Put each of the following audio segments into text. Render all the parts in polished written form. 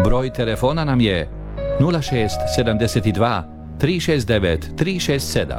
Broj telefona nam je 06 72 369 367.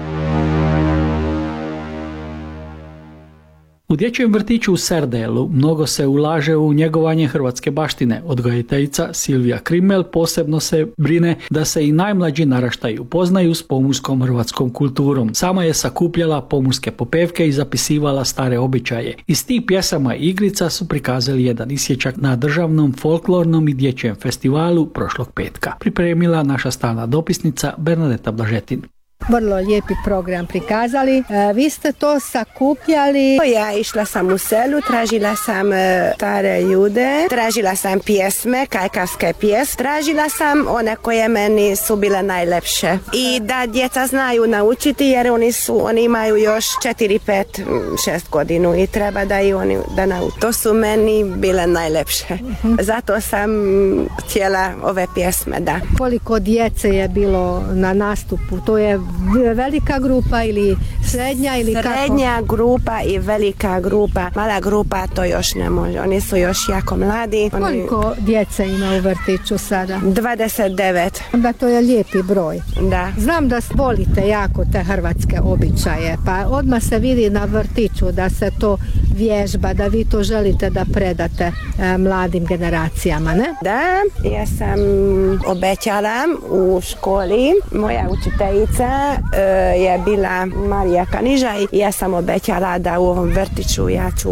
U dječjem vrtiću u Serdelu mnogo se ulaže u njegovanje hrvatske baštine. Odgojiteljica Silvija Krimel posebno se brine da se i najmlađi naraštaji upoznaju s pomurskom hrvatskom kulturom. Sama je sakupljala pomurske popevke i zapisivala stare običaje. Iz tih pjesama i igrica su prikazali jedan isječak na državnom folklornom i dječjem festivalu prošlog petka. Pripremila naša stalna dopisnica Bernadeta Blažetin. Vrlo lijepi program prikazali. Vi ste to sakupljali? Ja išla sam u selu, tražila sam stare ljude, tražila sam pjesme, kajkavske pjesme, tražila sam one koje meni su bile najlepše. I da djeca znaju naučiti jer oni imaju još 4, 5, 6 godinu i treba da i oni da nauče. To su meni bile najlepše. Zato sam htjela ove pjesme, da. Koliko djece je bilo na nastupu? To je velika grupa ili srednja ili kako? Srednja grupa i velika grupa. Mala grupa to još ne može. Oni su još jako mladi. Koliko djece ima u vrtiću sada? 29. Onda to je lijepi broj. Da. Znam da volite jako te hrvatske običaje, pa odmah se vidi na vrtiću da se to vježba, da vi to želite da predate mladim generacijama, ne? Da, ja sam obećala u školi, moja učiteljica je bila Marija Kaniža i ja sam obećala da u ovom vrtiću ja ću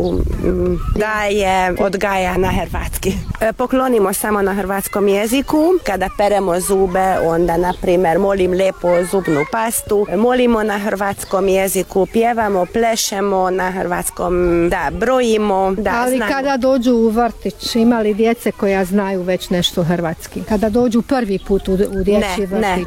da je odgaja na hrvatski. Poklonimo samo na hrvatskom jeziku. Kada peremo zube, onda na primjer molim lijepo zubnu pastu, molimo na hrvatskom jeziku, pjevamo, plešemo na hrvatskom, da brojimo, da ali znamo. Kada dođu u vrtić, imali djece koja znaju već nešto hrvatski? Kada dođu prvi put u dječji vrtić?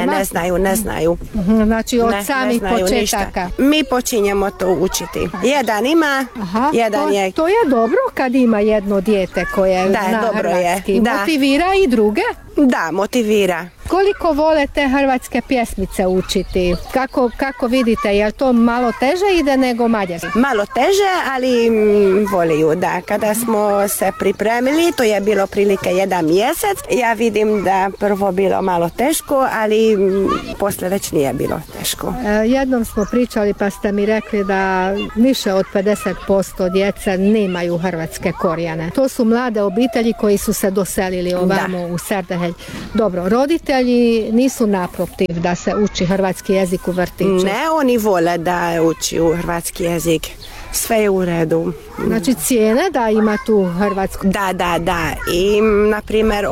Ne znaju. Znači od samih početaka. Mi počinjemo to učiti. Jedan ima, jedan je... To je dobro kad ima jedno dijete koje zna hrvatski. Motivira i druge? Da, motivira. Koliko vole te hrvatske pjesmice učiti? Kako vidite, je li to malo teže ide nego mađarski? Malo teže, ali voliju, da. Kada smo se pripremili, to je bilo prilike 1 mjesec. Ja vidim da prvo bilo malo teško, ali posle već nije bilo teško. Jednom smo pričali pa ste mi rekli da više od 50% djece nemaju hrvatske korijene. To su mlade obitelji koji su se doselili ovamo u Serdehelj. Dobro, roditelji nisu naprotiv da se uči hrvatski jezik u vrtiću? Ne, oni vole da uči u hrvatski jezik. Sve je u redu. Znači cijene da ima tu hrvatsku? Da. I na primjer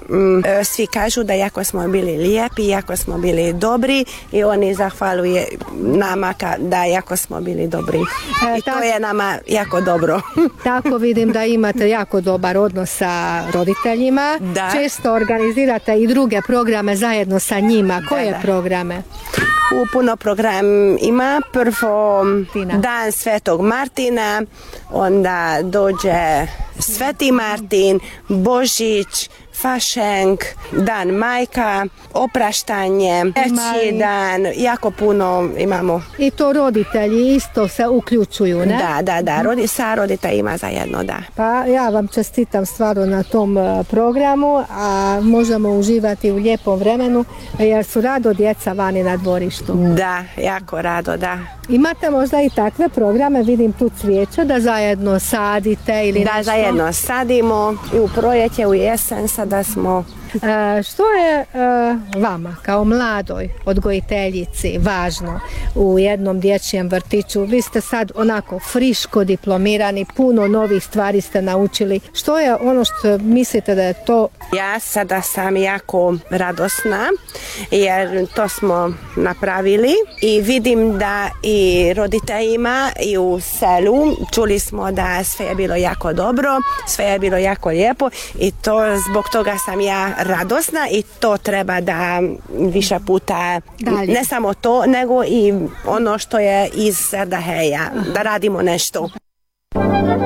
svi kažu da jako smo bili lijepi, jako smo bili dobri i oni zahvaljuju nama da jako smo bili dobri. I to je nama jako dobro. Tako vidim da imate jako dobar odnos sa roditeljima. Da. Često organizirate i druge programe zajedno sa njima. Koje programe? Puno program ima. Prvo dan Svetog Martina, onda dođe Sveti Martin, Božić, Fašenk, dan majka, opraštanje, treći dan, jako puno imamo. I to roditelji isto se uključuju, ne? Da, sa roditeljima zajedno, da. Pa ja vam čestitam stvarno na tom programu, a možemo uživati u lijepom vremenu, jer su rado djeca vani na dvorištu. Da, jako rado, da. Imate možda i takve programe, vidim tu cvijeće, da zajedno sadite ili nešto? Da, zajedno sadimo i u proljeće, u jesen sada smo. Što je vama kao mladoj odgojiteljici važno u jednom dječjem vrtiću? Vi ste sad onako friško diplomirani, puno novih stvari ste naučili. Što je ono što mislite da je to? Ja sada sam jako radosna jer to smo napravili i vidim da i roditeljima i u selu čuli smo da sve je bilo jako dobro, sve je bilo jako lijepo i to zbog toga sam ja radosna i to treba da više puta dalje. Ne samo to, nego i ono što je iz Serdehelja, da radimo nešto.